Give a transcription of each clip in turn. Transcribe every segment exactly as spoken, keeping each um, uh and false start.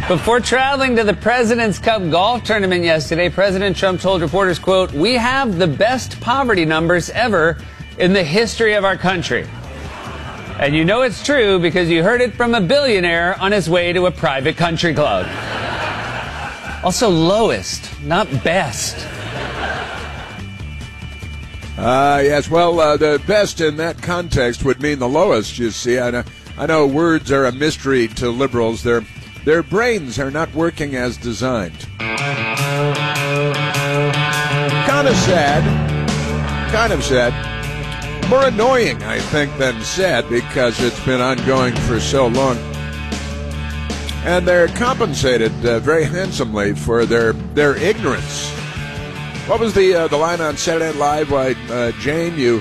Before traveling to the President's Cup golf tournament yesterday, President Trump told reporters, quote, "We have the best poverty numbers ever in the history of our country." And you know it's true because you heard it from a billionaire on his way to a private country club. Also lowest, not best. Uh, yes, well, uh, the best in that context would mean the lowest, you see. I know, I know words are a mystery to liberals. Their, their brains are not working as designed. Kind of sad. Kind of sad. More annoying, I think, than sad because it's been ongoing for so long. And they're compensated uh, very handsomely for their their ignorance. What was the uh, the line on Saturday Night Live? Why, uh, Jane, you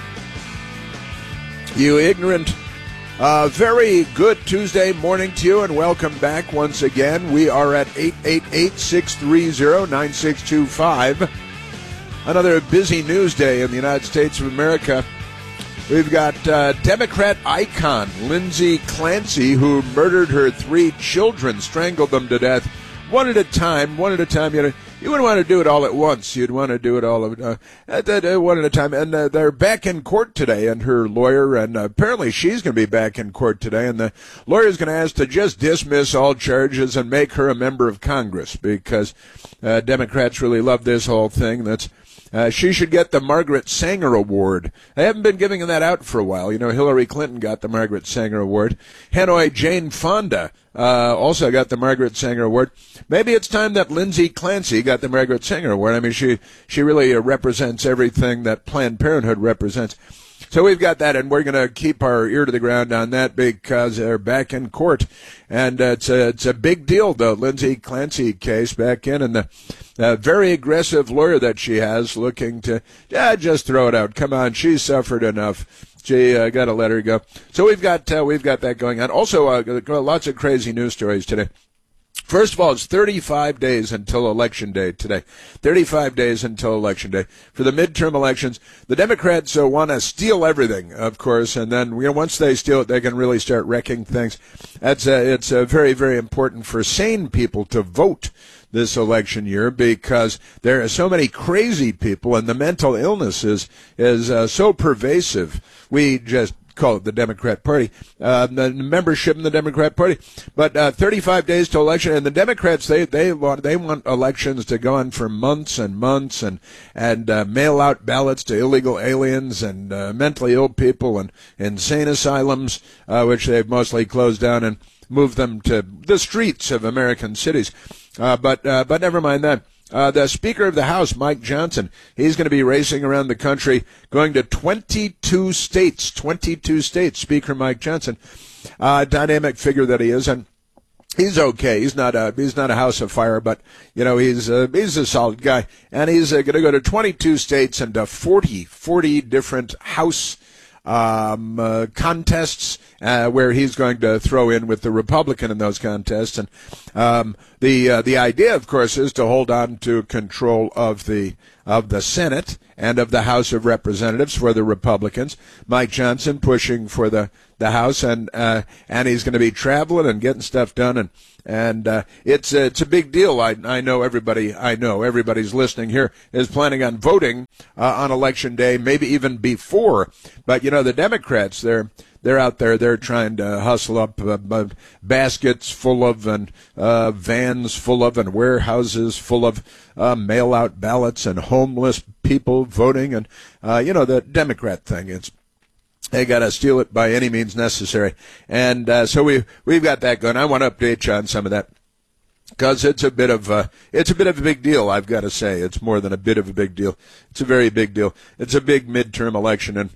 you ignorant. Uh, very good Tuesday morning to you, and welcome back once again. We are at eight eight eight, six three zero, nine six two five. Another busy news day in the United States of America. We've got uh, Democrat icon Lindsey Clancy, who murdered her three children, strangled them to death, one at a time, one at a time. You know, you wouldn't want to do it all at once. You'd want to do it all uh, at, uh, one at a time. And uh, they're back in court today, and her lawyer, and uh, apparently she's going to be back in court today, and the lawyer's going to ask to just dismiss all charges and make her a member of Congress because uh, Democrats really love this whole thing. That's Uh, she should get the Margaret Sanger Award. They haven't been giving that out for a while. You know, Hillary Clinton got the Margaret Sanger Award. Hanoi Jane Fonda uh, also got the Margaret Sanger Award. Maybe it's time that Lindsey Clancy got the Margaret Sanger Award. I mean, she, she really uh, represents everything that Planned Parenthood represents. So we've got that, and we're going to keep our ear to the ground on that because they're back in court. And uh, it's, a, it's a big deal, though, Lindsey Clancy case back in, and the uh, very aggressive lawyer that she has looking to yeah, just throw it out. Come on, she's suffered enough. She uh, got to let her go. So we've got uh, we've got that going on. Also, uh, lots of crazy news stories today. First of all, it's thirty-five days until Election Day today. thirty-five days until Election Day. For the midterm elections, the Democrats uh, want to steal everything, of course, and then you know, once they steal it, they can really start wrecking things. That's uh, It's uh, very, very important for sane people to vote this election year because there are so many crazy people, and the mental illness is, is uh, so pervasive. We just call it the Democrat Party, uh, the membership in the Democrat Party. But uh, thirty-five days to election, and the Democrats, they they want they want elections to go on for months and months, and and uh, mail out ballots to illegal aliens and uh, mentally ill people and insane asylums, uh, which they've mostly closed down and moved them to the streets of American cities. Uh, but uh, but never mind that. Uh, the Speaker of the House, Mike Johnson, he's going to be racing around the country, going to twenty-two states, twenty-two states, Speaker Mike Johnson, uh, dynamic figure that he is, and he's okay. He's not a, he's not a house of fire, but, you know, he's a, he's a solid guy, and he's uh, going to go to twenty-two states and to forty, forty different House um, uh, contests, uh, where he's going to throw in with the Republican in those contests. And um, the uh, the idea, of course, is to hold on to control of the of the Senate and of the House of Representatives for the Republicans. Mike Johnson pushing for the the House, and uh, and he's going to be traveling and getting stuff done, and and uh, it's uh, it's a big deal. I I know everybody. I know everybody's listening here is planning on voting uh, on Election Day, maybe even before. But you know, the Democrats, they're they're out there. They're trying to hustle up uh, uh, baskets full of and uh, vans full of and warehouses full of uh, mail-out ballots and homeless people voting, and uh, you know, the Democrat thing. It's they got to steal it by any means necessary. And uh, so we, we've got that going. I want to update you on some of that because it's a bit of a, it's a bit of a big deal, I've got to say. It's more than a bit of a big deal. It's a very big deal. It's a big midterm election, and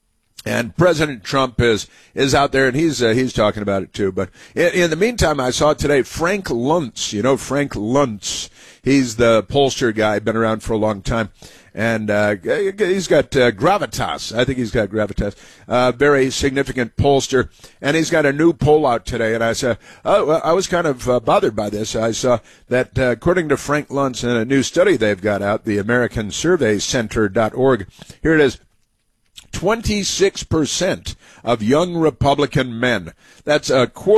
and President Trump is is out there, and he's uh, he's talking about it too. But in, in the meantime, I saw today Frank Luntz. You know Frank Luntz. He's the pollster guy, been around for a long time. And uh, he's got uh, gravitas. I think he's got gravitas. Uh, very significant pollster. And he's got a new poll out today. And I said, oh, well, I was kind of uh, bothered by this. I saw that uh, according to Frank Luntz, in a new study they've got out, the American Survey Center dot org, here it is. twenty-six percent of young Republican men, that's a quarter,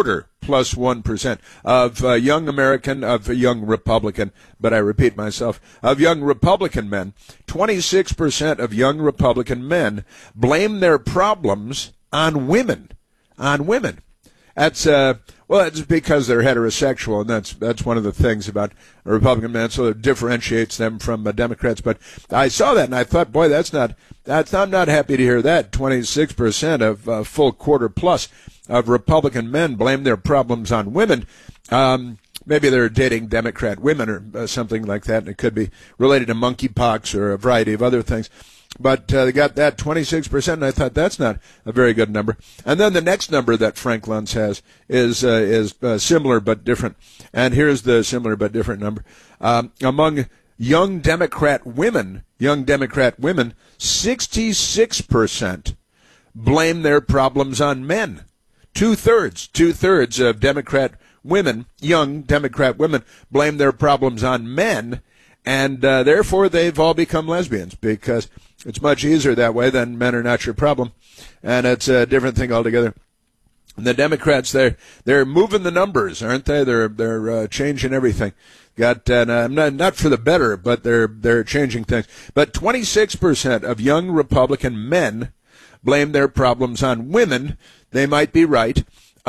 plus one percent of uh, young American, of young Republican, but I repeat myself, of young Republican men, twenty-six percent of young Republican men blame their problems on women, on women. That's, uh, well, it's because they're heterosexual, and that's that's one of the things about Republican men, so it differentiates them from uh, Democrats. But I saw that, and I thought, boy, that's not, that's, I'm not happy to hear that. twenty-six percent of uh, full quarter plus of Republican men blame their problems on women. Um, maybe they're dating Democrat women or uh, something like that, and it could be related to monkeypox or a variety of other things. But uh, they got that twenty-six percent, and I thought that's not a very good number. And then the next number that Frank Luntz has is uh, is uh, similar but different. And here's the similar but different number. Um, among young Democrat women, young Democrat women, sixty-six percent blame their problems on men. Two-thirds, two-thirds of Democrat women, young Democrat women, blame their problems on men, and uh, therefore they've all become lesbians because it's much easier that way than men are not your problem, and it's a different thing altogether. The Democrats, they're they're moving the numbers, aren't they? They're they're uh, changing everything. Got uh, not not for the better, but they're they're changing things. But twenty-six percent of young Republican men blame their problems on women. They might be right.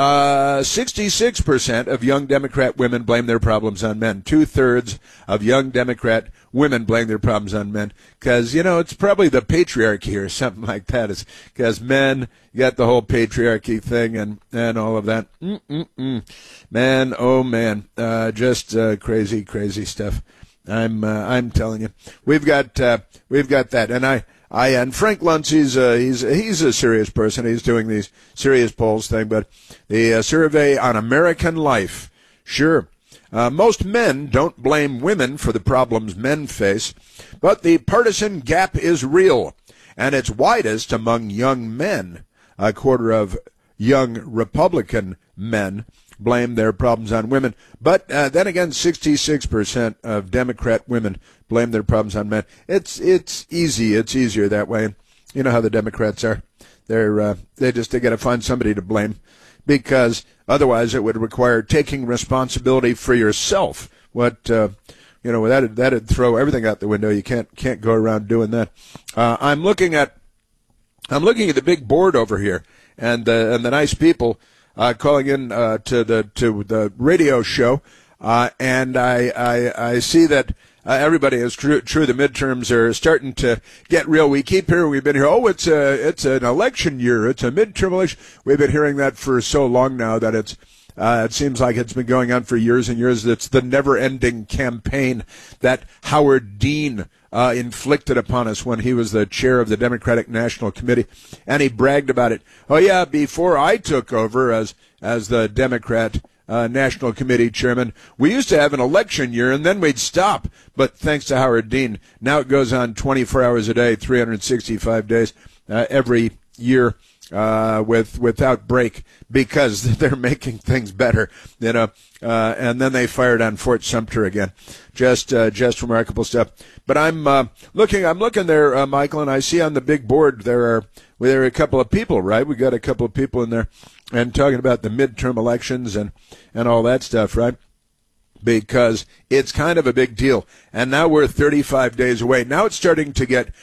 Uh, sixty-six percent of young Democrat women blame their problems on men. Two-thirds of young Democrat women blame their problems on men. Because, you know, it's probably the patriarchy or something like that. It's because men, you got the whole patriarchy thing and, and all of that. Mm-mm-mm. Man, oh man, uh, just uh, crazy, crazy stuff. I'm uh, I'm telling you. We've got uh, we've got that. And I... I and Frank Luntz, he's a, he's he's a serious person. He's doing these serious polls thing, but the uh, survey on American life, sure. Uh, most men don't blame women for the problems men face, but the partisan gap is real, and it's widest among young men. A quarter of young Republican men blame their problems on women. But uh, then again, sixty-six percent of Democrat women blame their problems on men. It's it's easy. It's easier that way. You know how the Democrats are. They're uh, they just they got to find somebody to blame, because otherwise it would require taking responsibility for yourself. What uh, you know that'd that'd throw everything out the window. You can't can't go around doing that. Uh, I'm looking at I'm looking at the big board over here, and uh, and the nice people uh, calling in uh, to the to the radio show, uh, and I I, I see that. Uh, everybody is true, true. The midterms are starting to get real. We keep hearing, we've been here, oh, it's a, it's an election year. It's a midterm election. We've been hearing that for so long now that it's, uh, it seems like it's been going on for years and years. It's the never-ending campaign that Howard Dean uh, inflicted upon us when he was the chair of the Democratic National Committee, and he bragged about it. Oh yeah, before I took over as as the Democrat Uh, National Committee chairman, we used to have an election year and then we'd stop. But thanks to Howard Dean, now it goes on twenty-four hours a day, three hundred sixty-five days uh, every year uh, with without break, because they're making things better, you know. Uh, and then they fired on Fort Sumter again. Just uh, just remarkable stuff. But I'm uh, looking, I'm looking there, uh, Michael, and I see on the big board there are well, there are a couple of people, right? We got a couple of people in there, and talking about the midterm elections and, and all that stuff, right? Because it's kind of a big deal. And now we're thirty-five days away. Now it's starting to get